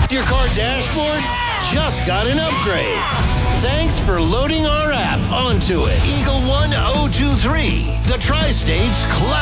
Your car dashboard just got an upgrade. Thanks for loading our app onto it. Eagle 1023, the Tri-States Cloud.